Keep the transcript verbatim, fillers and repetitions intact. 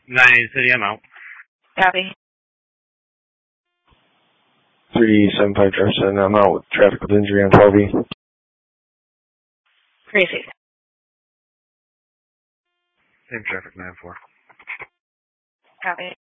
nine City, I'm out. Copy. three seven five Jefferson, I'm out with traffic with injury on twelve E. three six. Same traffic, nine four. Copy.